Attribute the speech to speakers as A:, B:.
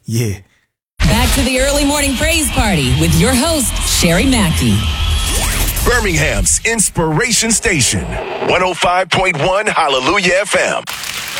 A: Yeah.
B: Back to the early morning praise party with your host, Sherry Mackey.
C: Birmingham's Inspiration Station, 105.1 Hallelujah FM.